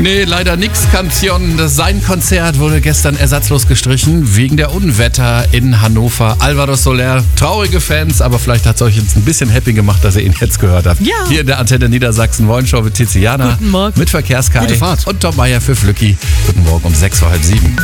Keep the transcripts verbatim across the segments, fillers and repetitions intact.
Nee, leider nix, Canción. Sein Konzert wurde gestern ersatzlos gestrichen, wegen der Unwetter in Hannover. Álvaro Soler, traurige Fans, aber vielleicht hat es euch jetzt ein bisschen happy gemacht, dass ihr ihn jetzt gehört habt. Ja. Hier in der Antenne Niedersachsen Morgenshow mit Tiziana. Guten Morgen. Mit Verkehrskai. Gute Fahrt. Und Tom Meier für Flücki. Guten Morgen um sechs vor halb sieben.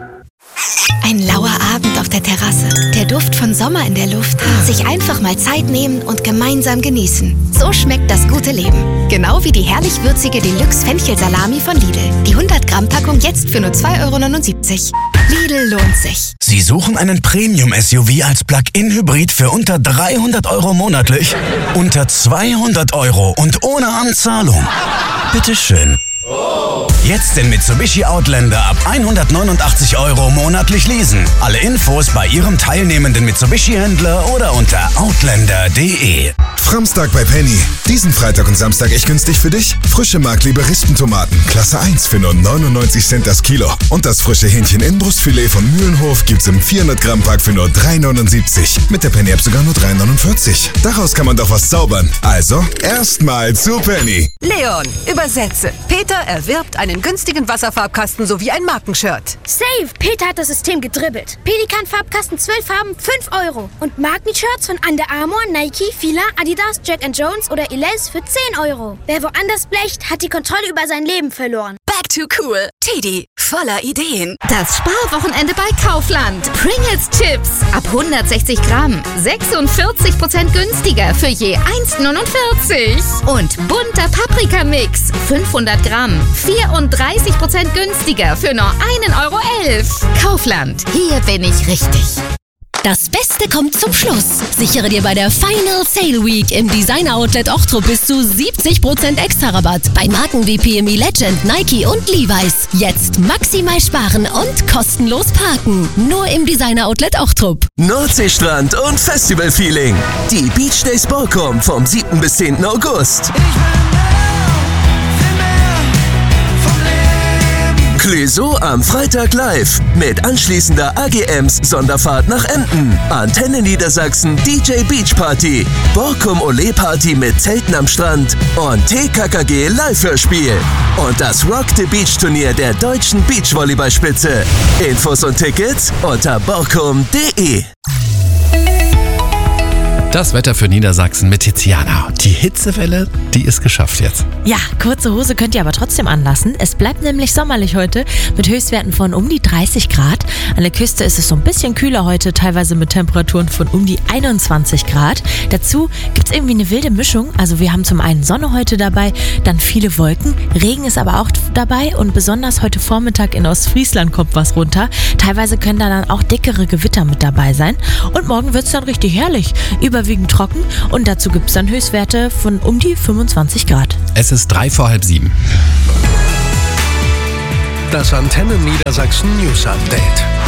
Ein lauer Abend auf der Terrasse. Der Duft von Sommer in der Luft. Sich einfach mal Zeit nehmen und gemeinsam genießen. So schmeckt das gute Leben. Genau wie die herrlich würzige Deluxe-Fenchel-Salami von Lidl. Die hundert Gramm Packung jetzt für nur zwei Euro neunundsiebzig. Lidl lohnt sich. Sie suchen einen Premium-S U V als Plug-in-Hybrid für unter dreihundert Euro monatlich? Unter zweihundert Euro und ohne Anzahlung? Bitteschön. Jetzt den Mitsubishi Outlander ab hundertneunundachtzig Euro monatlich leasen. Alle Infos bei Ihrem teilnehmenden Mitsubishi-Händler oder unter outlander punkt de. Framstag bei Penny. Diesen Freitag und Samstag echt günstig für dich? Frische Mark-Liberistentomaten, Klasse eins für nur neunundneunzig Cent das Kilo. Und das frische Hähnchen-Inbrustfilet von Mühlenhof gibt's im vierhundert Gramm Pack für nur drei neunundsiebzig. Mit der Penny-App sogar nur drei neunundvierzig. Daraus kann man doch was zaubern. Also, erstmal zu Penny. Leon, übersetze. Peter erwirbt einen günstigen Wasserfarbkasten sowie ein Markenshirt. Save! Peter hat das System gedribbelt. Pelikan-Farbkasten zwölf Farben, fünf Euro. Und Markenshirts von Under Armour, Nike, Fila, Adidas, Jack and Jones oder Elize für zehn Euro. Wer woanders blecht, hat die Kontrolle über sein Leben verloren. Back to cool. Teddy, voller Ideen. Das Sparwochenende bei Kaufland. Pringles Chips ab hundertsechzig Gramm. sechsundvierzig Prozent günstiger für je eins neunundvierzig. Und bunter Paprikamix. fünfhundert Gramm. vierunddreißig Prozent günstiger für nur ein Euro elf. Kaufland. Hier bin ich richtig. Das Beste kommt zum Schluss. Sichere dir bei der Final Sale Week im Designer Outlet Ochtrup bis zu siebzig Prozent extra Rabatt bei Marken wie P M E Legend, Nike und Levi's. Jetzt maximal sparen und kostenlos parken. Nur im Designer Outlet Ochtrup. Nordseestrand und Festival-Feeling. Die Beach Days Borkum vom siebten bis zehnten August. Clouseau am Freitag live mit anschließender A G Ms Sonderfahrt nach Emden. Antenne Niedersachsen D J Beach Party, Borkum Ole Party mit Zelten am Strand und T K K G Live-Hörspiel. Und das Rock the Beach Turnier der deutschen Beachvolleyballspitze. Infos und Tickets unter borkum punkt de. Das Wetter für Niedersachsen mit Tiziana. Die Hitzewelle, die ist geschafft jetzt. Ja, kurze Hose könnt ihr aber trotzdem anlassen. Es bleibt nämlich sommerlich heute mit Höchstwerten von um die dreißig Grad. An der Küste ist es so ein bisschen kühler heute, teilweise mit Temperaturen von um die einundzwanzig Grad. Dazu gibt es irgendwie eine wilde Mischung. Also wir haben zum einen Sonne heute dabei, dann viele Wolken. Regen ist aber auch dabei und besonders heute Vormittag in Ostfriesland kommt was runter. Teilweise können da dann auch dickere Gewitter mit dabei sein. Und morgen wird es dann richtig herrlich. Überwiegend trocken und dazu gibt es dann Höchstwerte von um die fünfundzwanzig Grad. Es ist drei vor halb sieben. Das Antenne Niedersachsen News Update.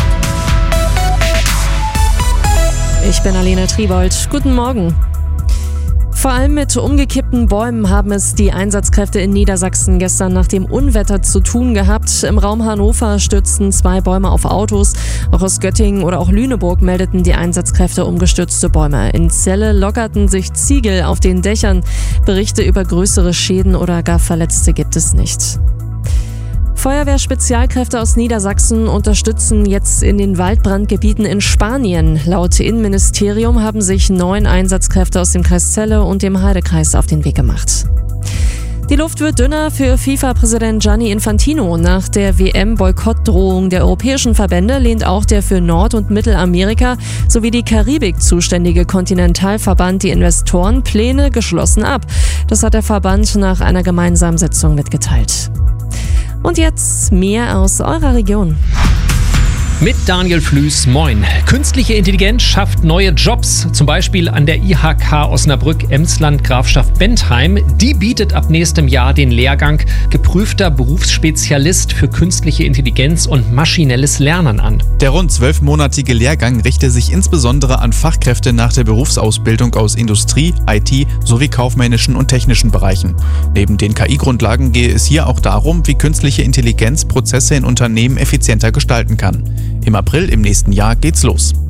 Ich bin Alena Triebold. Guten Morgen. Vor allem mit umgekippten Bäumen haben es die Einsatzkräfte in Niedersachsen gestern nach dem Unwetter zu tun gehabt. Im Raum Hannover stürzten zwei Bäume auf Autos. Auch aus Göttingen oder auch Lüneburg meldeten die Einsatzkräfte umgestürzte Bäume. In Celle lockerten sich Ziegel auf den Dächern. Berichte über größere Schäden oder gar Verletzte gibt es nicht. Feuerwehrspezialkräfte aus Niedersachsen unterstützen jetzt in den Waldbrandgebieten in Spanien. Laut Innenministerium haben sich neun Einsatzkräfte aus dem Kreis Celle und dem Heidekreis auf den Weg gemacht. Die Luft wird dünner für FIFA-Präsident Gianni Infantino. Nach der W M-Boykottdrohung der europäischen Verbände lehnt auch der für Nord- und Mittelamerika sowie die Karibik zuständige Kontinentalverband die Investorenpläne geschlossen ab. Das hat der Verband nach einer gemeinsamen Sitzung mitgeteilt. Und jetzt mehr aus eurer Region. Mit Daniel Flüß, moin. Künstliche Intelligenz schafft neue Jobs, zum Beispiel an der I H K Osnabrück, Emsland, Grafschaft Bentheim. Die bietet ab nächstem Jahr den Lehrgang Geprüfter Berufsspezialist für künstliche Intelligenz und maschinelles Lernen an. Der rund zwölfmonatige Lehrgang richte sich insbesondere an Fachkräfte nach der Berufsausbildung aus Industrie, I T sowie kaufmännischen und technischen Bereichen. Neben den K I-Grundlagen gehe es hier auch darum, wie künstliche Intelligenz Prozesse in Unternehmen effizienter gestalten kann. Im April im nächsten Jahr geht's los.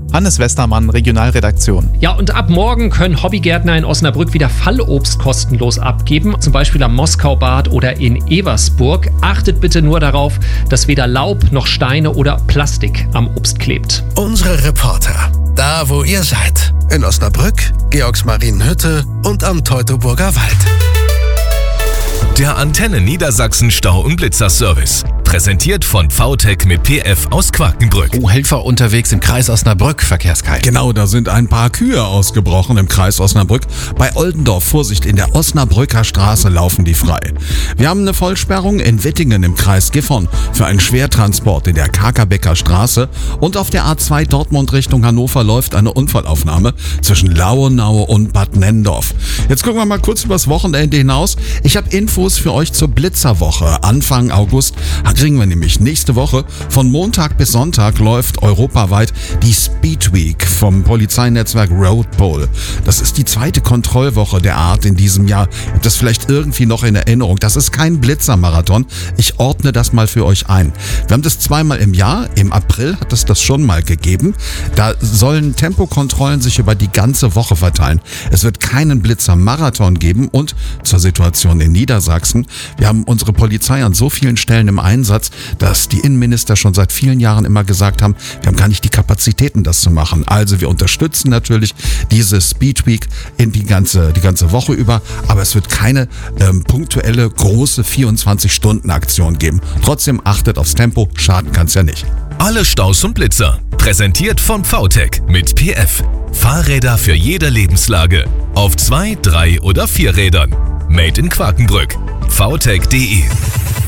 Hannes Westermann, Regionalredaktion. Ja, und ab morgen können Hobbygärtner in Osnabrück wieder Fallobst kostenlos abgeben, zum Beispiel am Moskaubad oder in Eversburg. Achtet bitte nur darauf, dass weder Laub noch Steine oder Plastik am Obst klebt. Unsere Reporter, da wo ihr seid. In Osnabrück, Georgsmarienhütte und am Teutoburger Wald. Der Antenne Niedersachsen Stau- und Blitzerservice. Präsentiert von V T E C mit P F aus Quakenbrück. Oh, Helfer unterwegs im Kreis Osnabrück, Verkehrskite. Genau, da sind ein paar Kühe ausgebrochen im Kreis Osnabrück. Bei Oldendorf, Vorsicht, in der Osnabrücker Straße laufen die frei. Wir haben eine Vollsperrung in Wittingen im Kreis Gifhorn für einen Schwertransport in der Kakerbecker Straße. Und auf der A zwei Dortmund Richtung Hannover läuft eine Unfallaufnahme zwischen Lauenau und Bad Nenndorf. Jetzt gucken wir mal kurz übers Wochenende hinaus. Ich habe Infos für euch zur Blitzerwoche. Anfang August kriegen wir nämlich nächste Woche. Von Montag bis Sonntag läuft europaweit die Speed Week vom Polizeinetzwerk Roadpol. Das ist die zweite Kontrollwoche der Art in diesem Jahr. Ihr habt das vielleicht irgendwie noch in Erinnerung. Das ist kein Blitzermarathon. Ich ordne das mal für euch ein. Wir haben das zweimal im Jahr. Im April hat es das schon mal gegeben. Da sollen Tempokontrollen sich über die ganze Woche verteilen. Es wird keinen Blitzermarathon geben. Und zur Situation in Niedersachsen. Wir haben unsere Polizei an so vielen Stellen im Einsatz, dass die Innenminister schon seit vielen Jahren immer gesagt haben, wir haben gar nicht die Kapazitäten, das zu machen. Also wir unterstützen natürlich diese Speed Week in die ganze, die ganze Woche über, aber es wird keine ähm, punktuelle, große vierundzwanzig-Stunden-Aktion geben. Trotzdem achtet aufs Tempo, schaden kann es ja nicht. Alle Staus und Blitzer. Präsentiert von V T E C mit P F. Fahrräder für jede Lebenslage. Auf zwei, drei oder vier Rädern. Made in Quakenbrück. V T E C punkt de